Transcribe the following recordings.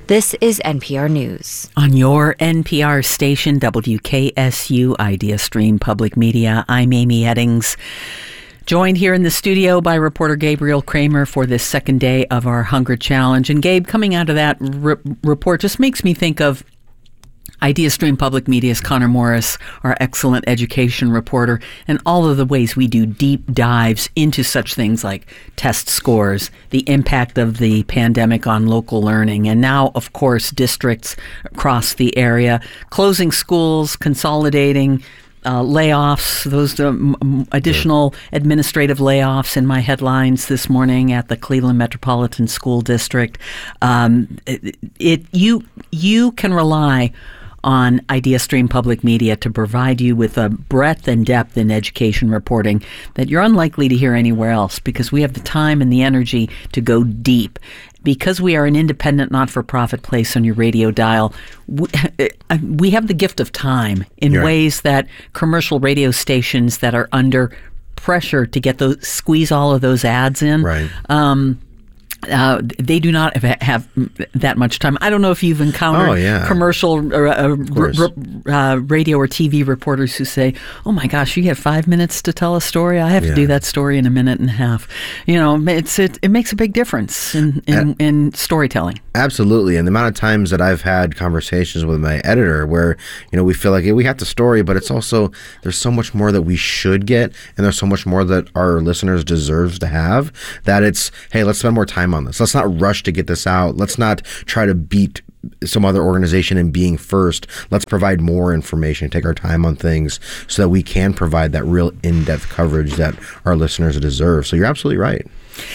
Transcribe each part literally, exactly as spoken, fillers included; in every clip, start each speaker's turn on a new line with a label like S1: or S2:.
S1: This is N P R News.
S2: On your N P R station, W K S U Idea Stream Public Media, I'm Amy Eddings. Joined here in the studio by reporter Gabriel Kramer for this second day of our Hunger Challenge. And Gabe, coming out of that re- report just makes me think of Idea Stream Public Media's Connor Morris, our excellent education reporter, and all of the ways we do deep dives into such things like test scores, the impact of the pandemic on local learning, and now, of course, districts across the area, closing schools, consolidating, Uh, layoffs, those um, additional administrative layoffs in my headlines this morning at the Cleveland Metropolitan School District. Um, it, it you you can rely on Idea Stream Public Media to provide you with a breadth and depth in education reporting that you're unlikely to hear anywhere else, because we have the time and the energy to go deep. Because we are an independent, not-for-profit place on your radio dial, we, we have the gift of time in
S3: yeah. ways
S2: that commercial radio stations that are under pressure to get those, squeeze all of those ads in.
S3: Right.
S2: Um, Uh, they do not have, have that much time. I don't know if you've encountered
S3: oh, yeah.
S2: commercial uh, r- r- uh, radio or T V reporters who say, "Oh my gosh, you have five minutes to tell a story. I have
S3: yeah.
S2: to do that story in a minute and a half." You know, it's it, it makes a big difference in in, uh, in storytelling.
S3: Absolutely, and the amount of times that I've had conversations with my editor where you know we feel like yeah, we have the story, but it's also there's so much more that we should get, and there's so much more that our listeners deserve to have. That it's hey, let's spend more time on this. Let's not rush to get this out. Let's not try to beat some other organization in being first. Let's provide more information, take our time on things so that we can provide that real in-depth coverage that our listeners deserve. So you're absolutely right.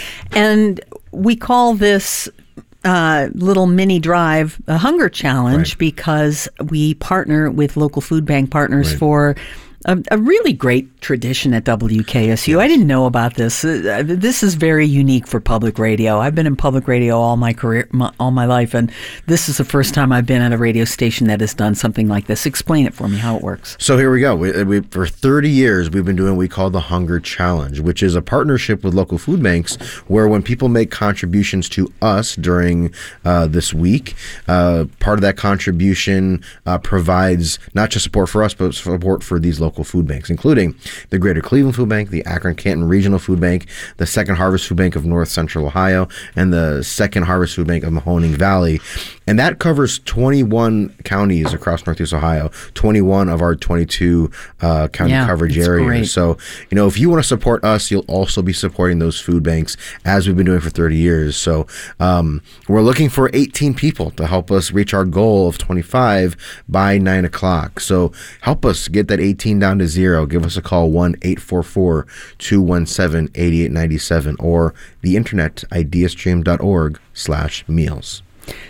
S2: And we call this uh, little mini drive a Hunger Challenge right. because we partner with local food bank partners right. for A, a really great tradition at W K S U. Yes. I didn't know about this. Uh, this is very unique for public radio. I've been in public radio all my career, my, all my life, and this is the first time I've been at a radio station that has done something like this. Explain it for me, how it works.
S3: So here we go. We, we, for thirty years, we've been doing what we call the Hunger Challenge, which is a partnership with local food banks where when people make contributions to us during uh, this week, uh, part of that contribution uh, provides not just support for us, but support for these local local food banks, including the Greater Cleveland Food Bank, the Akron-Canton Regional Food Bank, the Second Harvest Food Bank of North Central Ohio, and the Second Harvest Food Bank of Mahoning Valley. And that covers twenty-one counties across Northeast Ohio, twenty-one of our twenty-two uh, county
S2: yeah,
S3: coverage areas.
S2: Great.
S3: So, you know, if you want to support us, you'll also be supporting those food banks as we've been doing for thirty years. So um, we're looking for eighteen people to help us reach our goal of twenty-five by nine o'clock. So help us get that eighteen down to zero. Give us a call, one eight four four, two one seven, eight eight nine seven, or the internet, ideastream.org slash meals.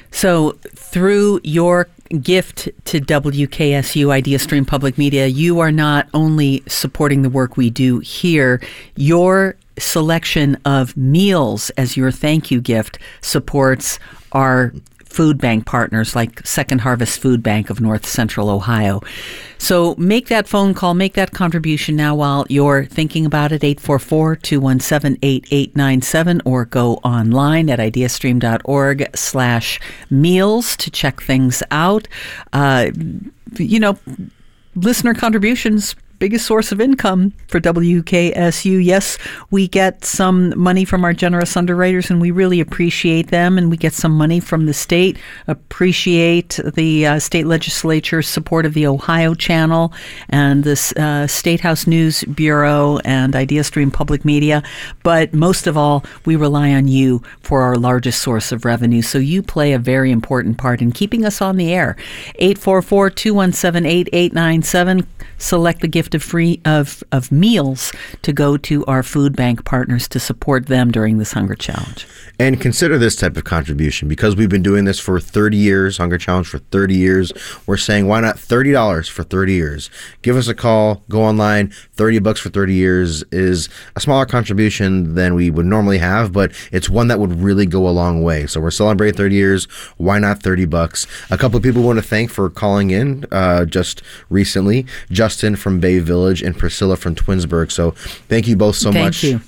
S2: So through your gift to W K S U Idea Stream Public Media, you are not only supporting the work we do here, your selection of meals as your thank you gift supports our food bank partners like Second Harvest Food Bank of North Central Ohio. So make that phone call, make that contribution now while you're thinking about it, eight four four, two one seven, eight eight nine seven, or go online at ideastream.org slash meals to check things out. Uh, you know, listener contributions, biggest source of income for W K S U. Yes, we get some money from our generous underwriters, and we really appreciate them. And we get some money from the state. Appreciate the uh, state legislature's support of the Ohio Channel and the uh, State House News Bureau and Idea Stream Public Media. But most of all, we rely on you for our largest source of revenue. So you play a very important part in keeping us on the air. eight four four, two one seven, eight eight nine seven. Select the gift of free of, of meals to go to our food bank partners to support them during this Hunger Challenge.
S3: And consider this type of contribution. Because we've been doing this for thirty years, Hunger Challenge for thirty years, we're saying why not thirty dollars for thirty years? Give us a call, go online. thirty bucks for thirty years is a smaller contribution than we would normally have, but it's one that would really go a long way. So we're celebrating thirty years. Why not thirty bucks? A couple of people we want to thank for calling in uh, just recently. Justin from Bay Village and Priscilla from Twinsburg. So thank you both so
S2: thank
S3: much.
S2: You.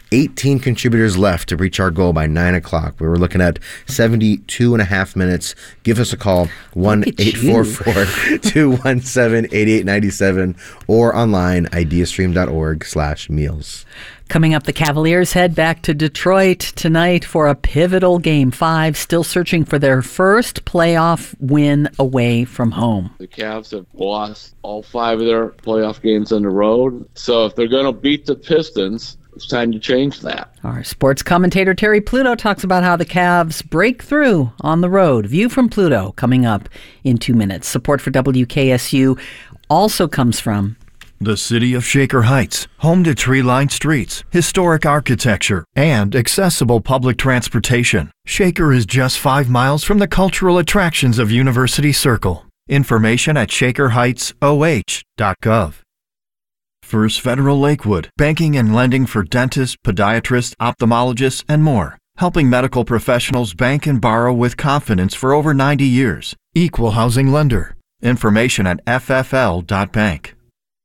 S3: eighteen contributors left to reach our goal by nine o'clock. We were looking at seventy-two and a half minutes. Give us a call, one eight four four, two one seven, eight eight nine seven, or online, ideastream.org slash meals.
S2: Coming up, the Cavaliers head back to Detroit tonight for a pivotal Game five, still searching for their first playoff win away from home.
S4: The Cavs have lost all five of their playoff games on the road, so if they're going to beat the Pistons, it's time to change that.
S2: Our sports commentator Terry Pluto talks about how the Cavs break through on the road. View from Pluto coming up in two minutes. Support for W K S U also comes from
S5: the city of Shaker Heights, home to tree-lined streets, historic architecture, and accessible public transportation. Shaker is just five miles from the cultural attractions of University Circle. Information at shaker heights o h dot gov. First Federal Lakewood, banking and lending for dentists, podiatrists, ophthalmologists, and more. Helping medical professionals bank and borrow with confidence for over ninety years. Equal housing lender. Information at f f l dot bank.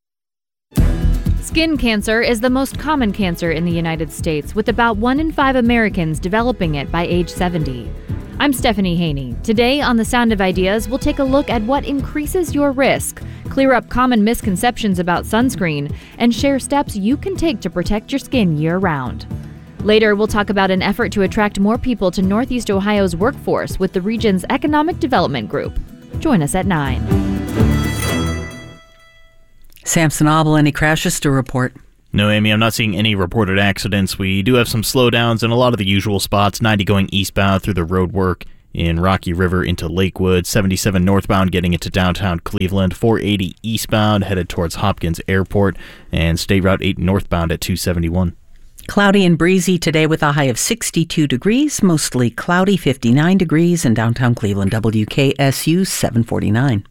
S6: Skin cancer is the most common cancer in the United States, with about one in five Americans developing it by age seventy. I'm Stephanie Haney. Today on The Sound of Ideas, we'll take a look at what increases your risk, clear up common misconceptions about sunscreen, and share steps you can take to protect your skin year-round. Later, we'll talk about an effort to attract more people to Northeast Ohio's workforce with the region's Economic Development Group. Join us at nine.
S2: Samson Abel, any crashes to report?
S7: No, Amy, I'm not seeing any reported accidents. We do have some slowdowns in a lot of the usual spots. ninety going eastbound through the road work in Rocky River into Lakewood. seventy-seven northbound getting into downtown Cleveland. four eighty eastbound headed towards Hopkins Airport. And State Route eight northbound at two seventy-one.
S2: Cloudy and breezy today with a high of sixty-two degrees. Mostly cloudy, fifty-nine degrees in downtown Cleveland. W K S U seven forty-nine.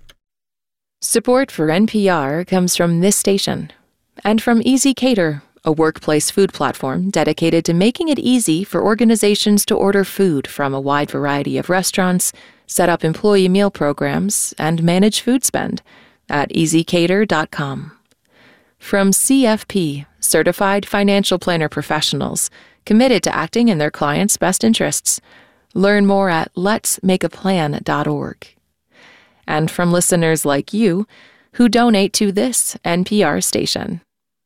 S8: Support for N P R comes from this station and from Easy Cater, a workplace food platform dedicated to making it easy for organizations to order food from a wide variety of restaurants, set up employee meal programs, and manage food spend at easy cater dot com. From C F P, Certified Financial Planner Professionals, committed to acting in their clients' best interests. Learn more at lets make a plan dot org. And from listeners like you who donate to this N P R station.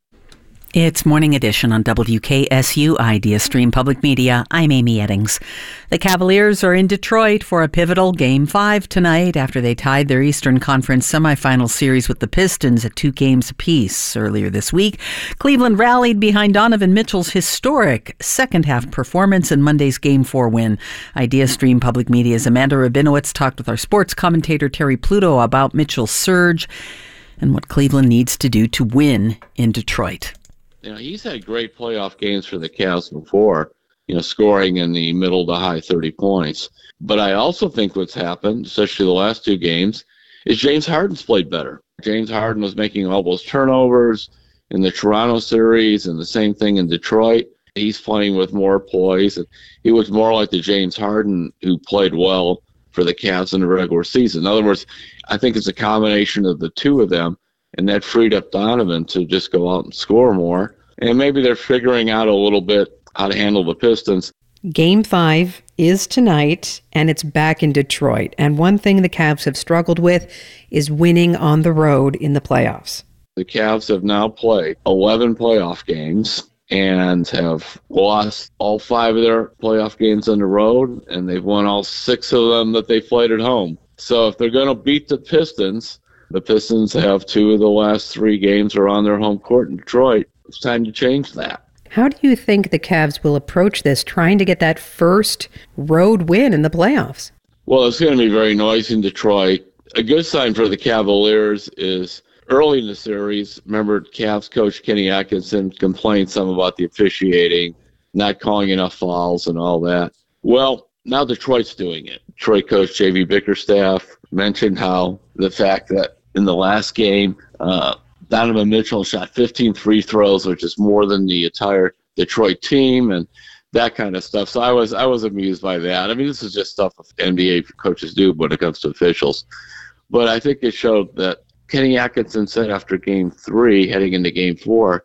S2: It's Morning Edition on W K S U Idea Stream Public Media. I'm Amy Eddings. The Cavaliers are in Detroit for a pivotal Game five tonight after they tied their Eastern Conference semifinal series with the Pistons at two games apiece. Earlier this week, Cleveland rallied behind Donovan Mitchell's historic second-half performance in Monday's Game four win. Idea Stream Public Media's Amanda Rabinowitz talked with our sports commentator Terry Pluto about Mitchell's surge and what Cleveland needs to do to win in Detroit.
S4: You know, he's had great playoff games for the Cavs before, you know, scoring in the middle to high thirty points. But I also think what's happened, especially the last two games, is James Harden's played better. James Harden was making all those turnovers in the Toronto series and the same thing in Detroit. He's playing with more poise. And he was more like the James Harden who played well for the Cavs in the regular season. In other words, I think it's a combination of the two of them. And that freed up Donovan to just go out and score more. And maybe they're figuring out a little bit how to handle the Pistons.
S9: Game five is tonight, and it's back in Detroit. And one thing the Cavs have struggled with is winning on the road in the playoffs.
S4: The Cavs have now played eleven playoff games and have lost all five of their playoff games on the road, and they've won all six of them that they played at home. So if they're going to beat the Pistons, the Pistons have two of the last three games are on their home court in Detroit. It's time to change that.
S9: How do you think the Cavs will approach this, trying to get that first road win in the playoffs?
S4: Well, it's going to be very noisy in Detroit. A good sign for the Cavaliers is early in the series, remember Cavs coach Kenny Atkinson complained some about the officiating, not calling enough fouls and all that. Well, now Detroit's doing it. Detroit coach J V Bickerstaff mentioned how the fact that in the last game, uh, Donovan Mitchell shot fifteen free throws, which is more than the entire Detroit team, and that kind of stuff. So I was I was amused by that. I mean, this is just stuff N B A coaches do when it comes to officials. But I think it showed that Kenny Atkinson said after game three, heading into game four,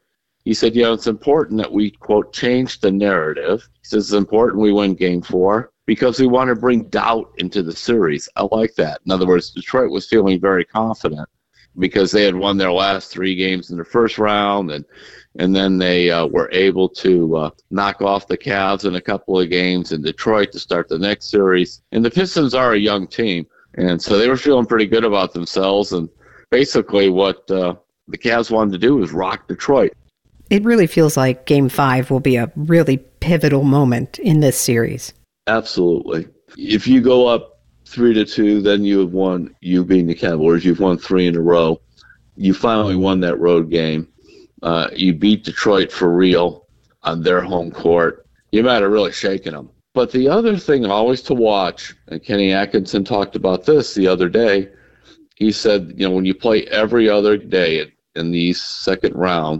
S4: he said, you know, it's important that we, quote, change the narrative. He says it's important we win game four because we want to bring doubt into the series. I like that. In other words, Detroit was feeling very confident because they had won their last three games in the first round, and and then they uh, were able to uh, knock off the Cavs in a couple of games in Detroit to start the next series. And the Pistons are a young team, and so they were feeling pretty good about themselves. And basically what uh, the Cavs wanted to do was rock Detroit.
S9: It really feels like Game five will be a really pivotal moment in this series.
S4: Absolutely. If you go up three to two, then you have won, you being the Cavaliers, you've won three in a row. You finally won that road game. Uh, you beat Detroit for real on their home court. You might have really shaken them. But the other thing always to watch, and Kenny Atkinson talked about this the other day, he said, you know, when you play every other day in the second round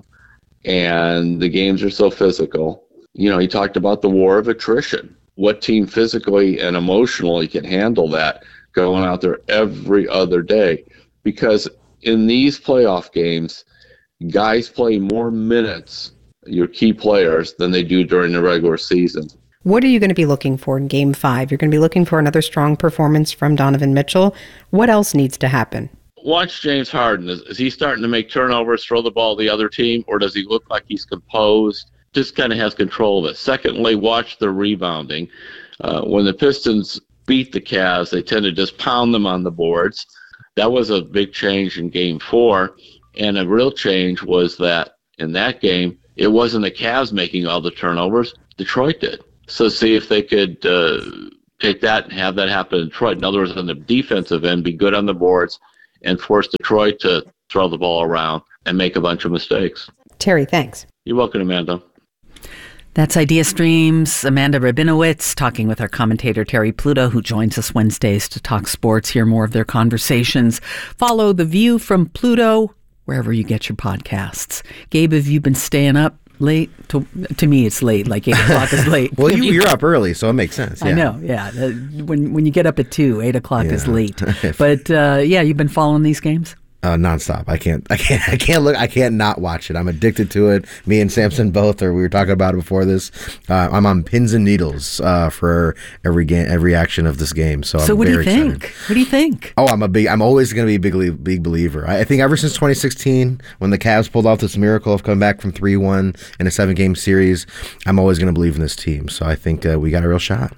S4: and the games are so physical, you know, he talked about the war of attrition. What team physically and emotionally can handle that going out there every other day? Because in these playoff games, guys play more minutes, your key players, than they do during the regular season.
S9: What are you going to be looking for in Game five? You're going to be looking for another strong performance from Donovan Mitchell. What else needs to happen?
S4: Watch James Harden. Is, is he starting to make turnovers, throw the ball to the other team, or does he look like he's composed? Just kind of has control of it. Secondly, watch the rebounding. Uh, when the Pistons beat the Cavs, they tend to just pound them on the boards. That was a big change in Game four. And a real change was that in that game, it wasn't the Cavs making all the turnovers. Detroit did. So see if they could uh, take that and have that happen in Detroit. In other words, on the defensive end, be good on the boards and force Detroit to throw the ball around and make a bunch of mistakes.
S9: Terry, thanks.
S4: You're welcome, Amanda.
S2: That's Idea Stream's Amanda Rabinowitz talking with our commentator Terry Pluto, who joins us Wednesdays to talk sports. Hear more of their conversations. Follow The View from Pluto wherever you get your podcasts. Gabe, have you been staying up late? To, to me, it's late. Like eight o'clock is late.
S3: Well, you, you're up early, so it makes sense. Yeah.
S2: I know, yeah. Uh, when when you get up at two, eight o'clock
S3: Yeah.
S2: is late. But uh, yeah, you've been following these games?
S3: Uh, nonstop. I can't. I can't. I can't look. I can't not watch it. I'm addicted to it. Me and Samson both. Or we were talking about it before this. Uh, I'm on pins and needles uh, for every game, every action of this game. So,
S2: So
S3: I'm
S2: what do you
S3: very
S2: think?
S3: excited.
S2: What do you think?
S3: Oh, I'm a big. I'm always going to be a big, big believer. I, I think ever since twenty sixteen, when the Cavs pulled off this miracle of coming back from three one in a seven game series, I'm always going to believe in this team. So I think uh, we got a real shot.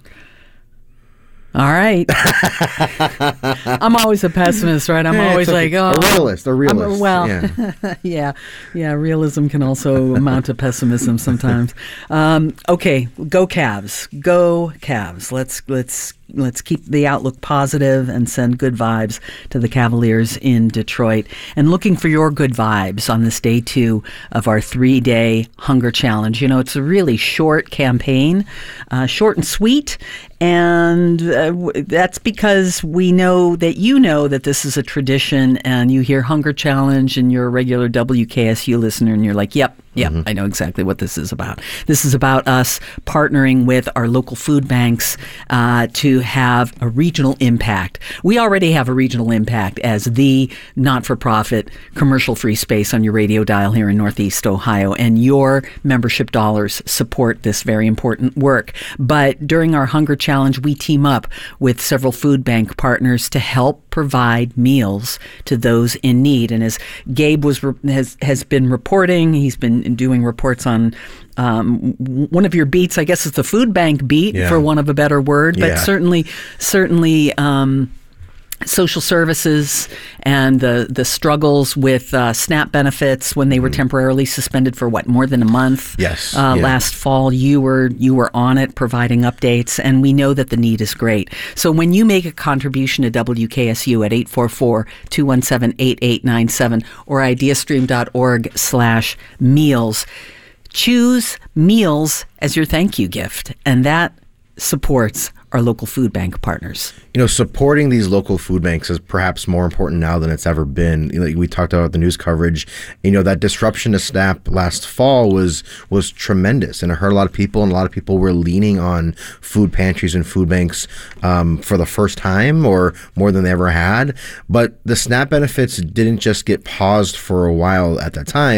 S2: All right. I'm always a pessimist, right? I'm
S3: Eh,
S2: always
S3: it's okay.
S2: like, oh.
S3: A realist, a realist.
S2: I'm a- well,
S3: Yeah.
S2: yeah. yeah, realism can also amount to pessimism sometimes. Um, okay, go Cavs. Go Cavs. Let's let's let's keep the outlook positive and send good vibes to the Cavaliers in Detroit. And looking for your good vibes on this day two of our three-day hunger challenge. You know, it's a really short campaign, uh, short and sweet. And uh, w- that's because we know that you know that this is a tradition, and you hear Hunger Challenge and you're a regular W K S U listener and you're like, yep, yep, I know exactly what this is about. This is about us partnering with our local food banks uh, to have a regional impact. We already have a regional impact as the not-for-profit commercial-free space on your radio dial here in Northeast Ohio, and your membership dollars support this very important work. But during our Hunger Challenge, Challenge, we team up with several food bank partners to help provide meals to those in need. And as Gabe was has has been reporting, he's been doing reports on um, one of your beats. I guess it's the food bank beat,
S3: Yeah.
S2: for want of a better word, but
S3: Yeah.
S2: certainly, certainly. Um, social services and the the struggles with uh, SNAP benefits when they were temporarily suspended for what, more than a month.
S3: Yes,
S2: Uh,
S3: yeah.
S2: Last fall, you were you were on it, providing updates, and we know that the need is great. So when you make a contribution to W K S U at eight four four, two one seven, eight eight nine seven or ideastream.org slash meals, choose meals as your thank you gift, and that supports our local food bank partners.
S3: You know, supporting these local food banks is perhaps more important now than it's ever been. You know, we talked about the news coverage. You know, that disruption to SNAP last fall was was tremendous, and it hurt a lot of people, and a lot of people were leaning on food pantries and food banks um, for the first time or more than they ever had. But the SNAP benefits didn't just get paused for a while at that time.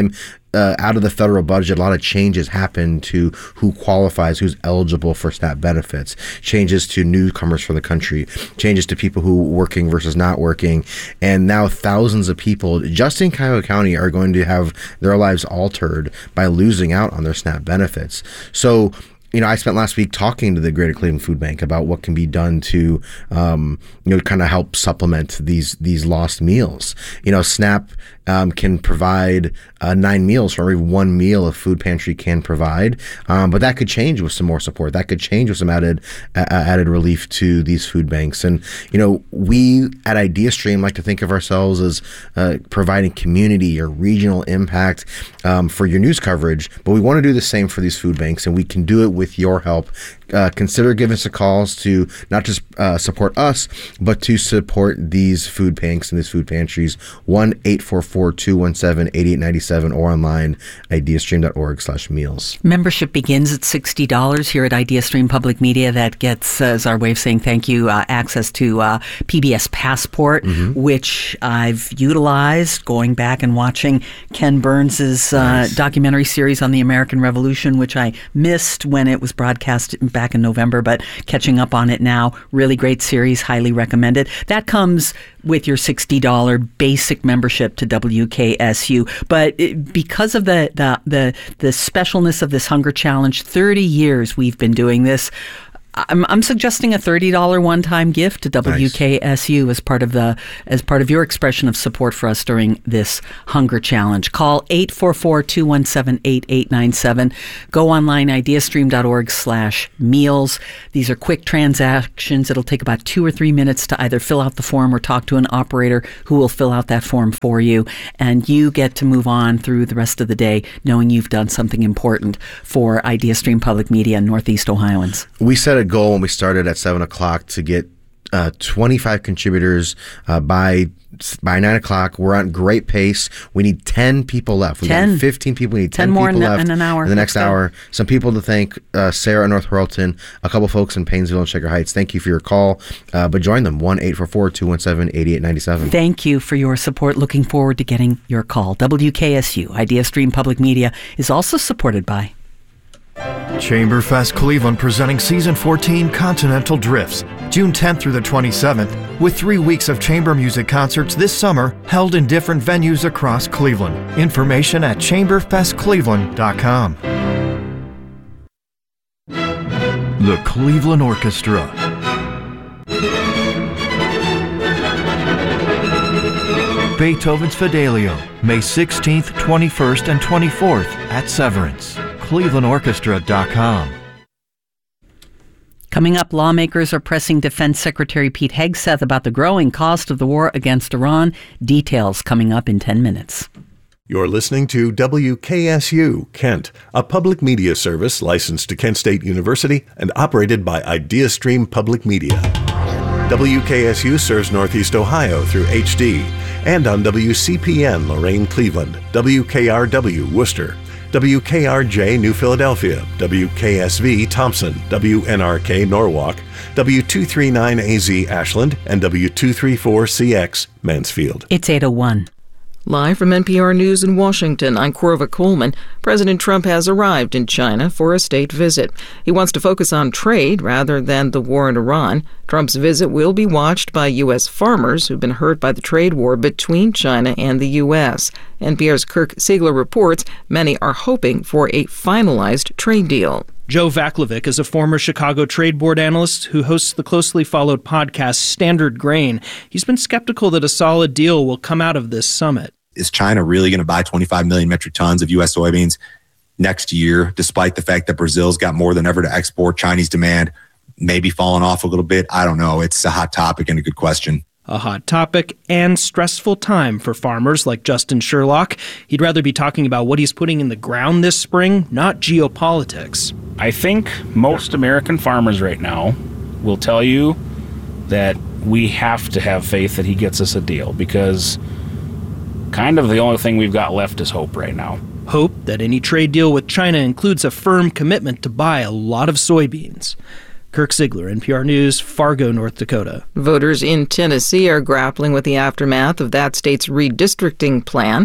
S3: uh, out of the federal budget, a lot of changes happen to who qualifies, who's eligible for SNAP benefits, changes to newcomers for the country, changes to people who are working versus not working. And now thousands of people just in Cuyahoga County are going to have their lives altered by losing out on their SNAP benefits. So, you know, I spent last week talking to the Greater Cleveland Food Bank about what can be done to, um, you know, kind of help supplement these these lost meals. You know, SNAP um, can provide uh, nine meals for every one meal a food pantry can provide, um, but that could change with some more support. That could change with some added uh, added relief to these food banks. And you know, we at IdeaStream like to think of ourselves as uh, providing community or regional impact um, for your news coverage, but we want to do the same for these food banks, and we can do it with with your help. Uh, consider giving us a call to not just uh, support us, but to support these food banks and these food pantries. one eight four four, two one seven, eight eight nine seven or online, ideastream.org slash meals.
S2: Membership begins at sixty dollars here at IdeaStream Public Media. That gets, uh, as our way of saying thank you, uh, access to uh, P B S Passport, mm-hmm. which I've utilized going back and watching Ken Burns's uh, nice. documentary series on the American Revolution, which I missed when it was broadcast back in November, but catching up on it now. Really great series, highly recommended. That comes with your sixty dollars basic membership to W K S U. But it, because of the, the the the specialness of this hunger challenge, thirty years we've been doing this. I'm, I'm suggesting a thirty dollars one-time gift to W K S U nice. as part of the as part of your expression of support for us during this hunger challenge. Call eight four four, two one seven, eight eight nine seven. Go online, ideastream.org slash meals. These are quick transactions. It'll take about two or three minutes to either fill out the form or talk to an operator who will fill out that form for you. And you get to move on through the rest of the day knowing you've done something important for IdeaStream Public Media and Northeast Ohioans.
S3: We set a goal when we started at seven o'clock to get uh, twenty-five contributors uh, by by nine o'clock. We're on great pace. We need ten people left. We
S2: ten.
S3: got fifteen people. We need ten,
S2: ten more
S3: people
S2: in,
S3: left
S2: in an hour.
S3: in the next
S2: That's
S3: hour.
S2: good.
S3: Some people to thank, uh, Sarah in North Royalton, a couple folks in Painesville and Shaker Heights. Thank you for your call. Uh, but join them, one eight four four, two one seven, eight eight nine seven.
S2: Thank you for your support. Looking forward to getting your call. W K S U, IdeaStream Public Media, is also supported by
S5: Chamberfest Cleveland, presenting Season fourteen Continental Drifts, June tenth through the twenty-seventh, with three weeks of chamber music concerts this summer held in different venues across Cleveland. Information at chamber fest cleveland dot com. The Cleveland Orchestra. Beethoven's Fidelio, May sixteenth, twenty-first, and twenty-fourth at Severance. cleveland orchestra dot com.
S2: Coming up, lawmakers are pressing Defense Secretary Pete Hegseth about the growing cost of the war against Iran. Details coming up in ten minutes.
S10: You're listening to W K S U, Kent, a public media service licensed to Kent State University and operated by IdeaStream Public Media. W K S U serves Northeast Ohio through H D and on W C P N Lorain Cleveland, W K R W Worcester, W K R J New Philadelphia, W K S V Thompson, W N R K Norwalk, W two thirty-nine A Z Ashland, and W two thirty-four C X Mansfield.
S2: It's eight oh one.
S8: Live from N P R News in Washington, I'm Corva Coleman. President Trump has arrived in China for a state visit. He wants to focus on trade rather than the war in Iran. Trump's visit will be watched by U S farmers who've been hurt by the trade war between China and the U S. N P R's Kirk Siegler reports many are hoping for a finalized trade deal.
S11: Joe Vaclavic is a former Chicago Trade Board analyst who hosts the closely followed podcast Standard Grain. He's been skeptical that a solid deal will come out of this summit.
S12: Is China really going to buy twenty-five million metric tons of U S soybeans next year, despite the fact that Brazil's got more than ever to export? Chinese demand maybe falling off a little bit. I don't know. It's a hot topic and a good question.
S11: A hot topic and stressful time for farmers like Justin Sherlock. He'd rather be talking about what he's putting in the ground this spring, not geopolitics.
S13: I think most American farmers right now will tell you that we have to have faith that he gets us a deal, because kind of the only thing we've got left is hope right now.
S11: Hope that any trade deal with China includes a firm commitment to buy a lot of soybeans. Kirk Siegler, N P R News, Fargo, North Dakota.
S8: Voters in Tennessee are grappling with the aftermath of that state's redistricting plan.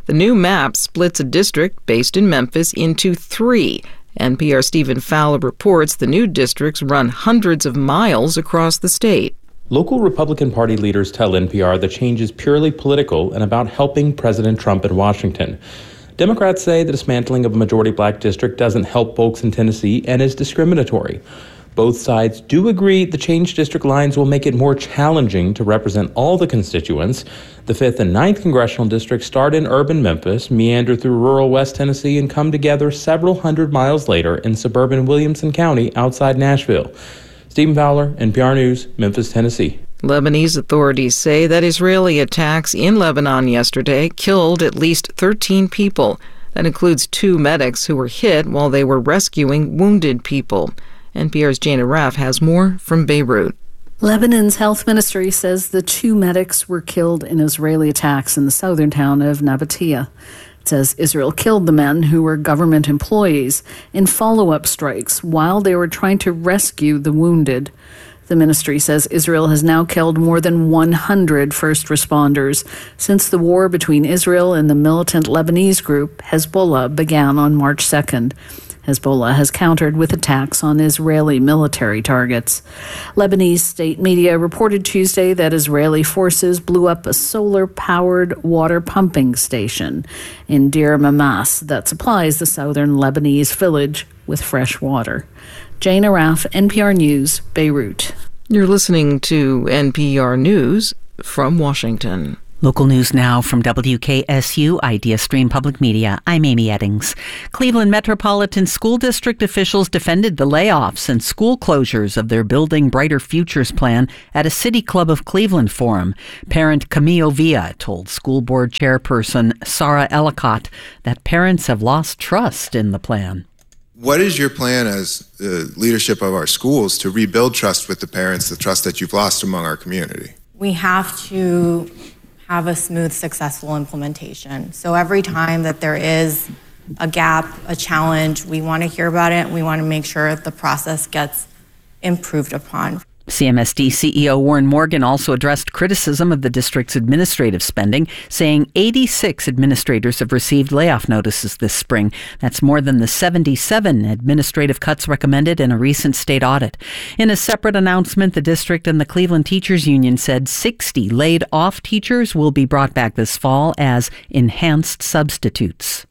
S14: The new map splits a district based in Memphis into three. N P R's Stephen Fowler reports the new districts run hundreds of miles across the state.
S15: Local Republican Party leaders tell N P R the change is purely political and about helping President Trump in Washington. Democrats say the dismantling of a majority black district doesn't help folks in Tennessee and is discriminatory. Both sides do agree the changed district lines will make it more challenging to represent all the constituents. The fifth and ninth congressional districts start in urban Memphis, meander through rural West Tennessee, and come together several hundred miles later in suburban Williamson County outside Nashville. Stephen Fowler, N P R News, Memphis, Tennessee.
S14: Lebanese authorities say that Israeli attacks in Lebanon yesterday killed at least thirteen people. That includes two medics who were hit while they were rescuing wounded people. N P R's Jana Raff has more from Beirut.
S16: Lebanon's health ministry says the two medics were killed in Israeli attacks in the southern town of Nabatea. It says Israel killed the men, who were government employees, in follow-up strikes while they were trying to rescue the wounded. The ministry says Israel has now killed more than one hundred first responders since the war between Israel and the militant Lebanese group Hezbollah began on March second. Hezbollah has countered with attacks on Israeli military targets. Lebanese state media reported Tuesday that Israeli forces blew up a solar-powered water pumping station in Deir Mamas that supplies the southern Lebanese village with fresh water. Jana Raff, N P R News, Beirut.
S14: You're listening to N P R News from Washington.
S2: Local news now from W K S U Idea Stream Public Media. I'm Amy Eddings. Cleveland Metropolitan School District officials defended the layoffs and school closures of their Building Brighter Futures plan at a City Club of Cleveland forum. Parent Camille Villa told school board chairperson Sarah Ellicott that parents have lost trust in the plan.
S17: What is your plan as the leadership of our schools to rebuild trust with the parents, the trust that you've lost among our community?
S18: We have to have a smooth, successful implementation. So every time that there is a gap, a challenge, we want to hear about it. We want to make sure the process gets improved upon.
S2: C M S D C E O Warren Morgan also addressed criticism of the district's administrative spending, saying eighty-six administrators have received layoff notices this spring. That's more than the seventy-seven administrative cuts recommended in a recent state audit. In a separate announcement, the district and the Cleveland Teachers Union said sixty laid-off teachers will be brought back this fall as enhanced substitutes.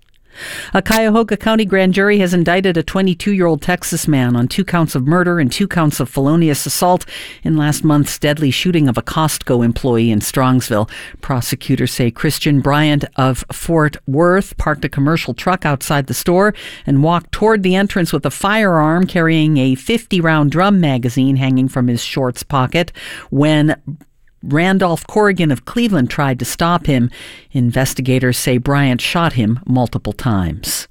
S2: A Cuyahoga County grand jury has indicted a twenty-two-year-old Texas man on two counts of murder and two counts of felonious assault in last month's deadly shooting of a Costco employee in Strongsville. Prosecutors say Christian Bryant of Fort Worth parked a commercial truck outside the store and walked toward the entrance with a firearm carrying a fifty-round drum magazine hanging from his shorts pocket. When Randolph Corrigan of Cleveland tried to stop him, investigators say Bryant shot him multiple times.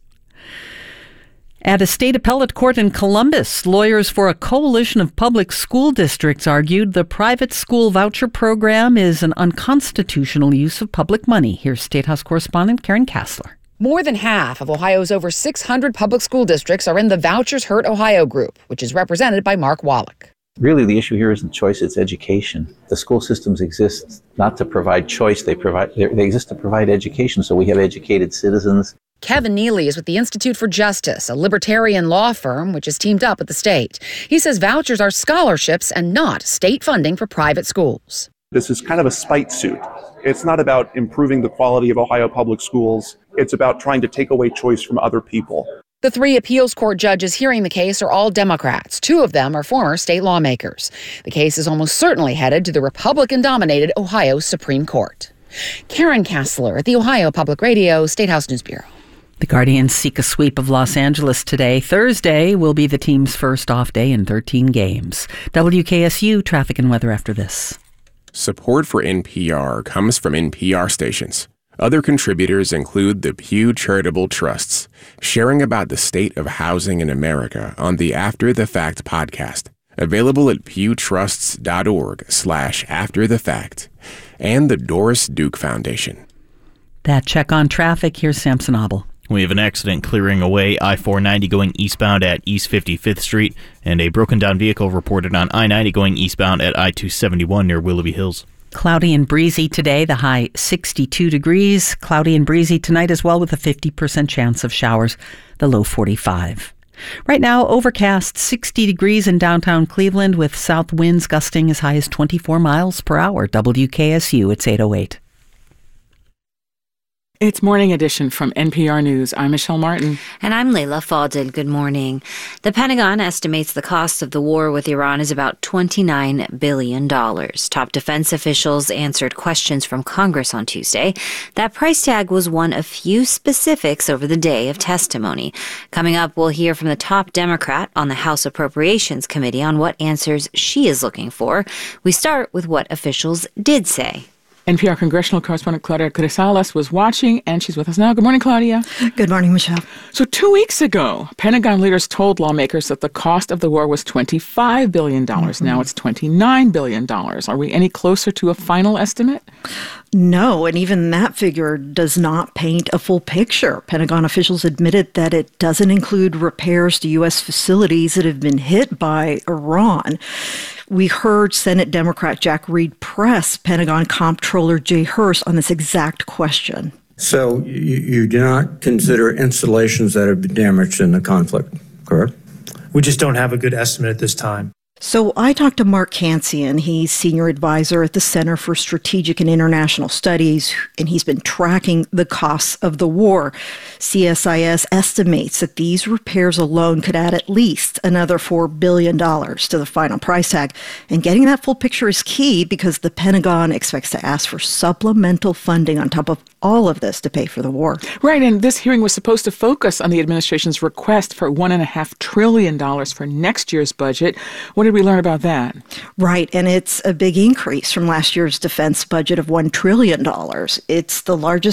S2: At a state appellate court in Columbus, lawyers for a coalition of public school districts argued the private school voucher program is an unconstitutional use of public money. Here's State House correspondent Karen Kassler.
S19: More than half of Ohio's over six hundred public school districts are in the Vouchers Hurt Ohio group, which is represented by Mark Wallach.
S20: Really, the issue here isn't choice, it's education. The school systems exist not to provide choice, they provide they exist to provide education, so we have educated citizens.
S19: Kevin Neely is with the Institute for Justice, a libertarian law firm which has teamed up with the state. He says vouchers are scholarships and not state funding for private schools.
S21: This is kind of a spite suit. It's not about improving the quality of Ohio public schools. It's about trying to take away choice from other people.
S19: The three appeals court judges hearing the case are all Democrats. Two of them are former state lawmakers. The case is almost certainly headed to the Republican-dominated Ohio Supreme Court. Karen Kassler at the Ohio Public Radio State House News Bureau.
S2: The Guardians seek a sweep of Los Angeles today. Thursday will be the team's first off day in thirteen games. W K S U traffic and weather after this.
S22: Support for N P R comes from N P R stations. Other contributors include the Pew Charitable Trusts, sharing about the state of housing in America on the After the Fact podcast, available at pewtrusts.org slash after the fact, and the Doris Duke Foundation.
S2: That check on traffic. Here's Samson Abel.
S7: We have an accident clearing away I four ninety going eastbound at East fifty-fifth Street, and a broken down vehicle reported on I ninety going eastbound at I two seventy-one near Willoughby Hills.
S2: Cloudy and breezy today, the high sixty-two degrees. Cloudy and breezy tonight as well with a fifty percent chance of showers, the low forty-five. Right now, overcast, sixty degrees in downtown Cleveland with south winds gusting as high as twenty-four miles per hour. W K S U, it's eight oh eight.
S1: It's Morning Edition from N P R News. I'm Michelle Martin.
S6: And I'm Layla Faldin. Good morning. The Pentagon estimates the cost of the war with Iran is about twenty-nine billion dollars. Top defense officials answered questions from Congress on Tuesday. That price tag was one of few specifics over the day of testimony. Coming up, we'll hear from the top Democrat on the House Appropriations Committee on what answers she is looking for. We start with what officials did say.
S1: N P R congressional correspondent Claudia Grisales was watching, and she's with us now. Good morning, Claudia.
S23: Good morning, Michelle.
S1: So two weeks ago, Pentagon leaders told lawmakers that the cost of the war was twenty-five billion dollars. Mm-hmm. Now it's twenty-nine billion dollars. Are we any closer to a final estimate?
S23: No, and even that figure does not paint a full picture. Pentagon officials admitted that it doesn't include repairs to U S facilities that have been hit by Iran. We heard Senate Democrat Jack Reed press Pentagon Comptroller Jay Hurst on this exact question.
S24: So you, you do not consider installations that have been damaged in the conflict, correct?
S25: We just don't have a good estimate at this time.
S23: So I talked to Mark Cancian. He's senior advisor at the Center for Strategic and International Studies, and he's been tracking the costs of the war. C S I S estimates that these repairs alone could add at least another four billion dollars to the final price tag. And getting that full picture is key because the Pentagon expects to ask for supplemental funding on top of all of this to pay for the war.
S1: Right, and this hearing was supposed to focus on the administration's request for one point five trillion dollars for next year's budget. What did we learn about that?
S23: Right, and it's a big increase from last year's defense budget of one trillion dollars. It's the largest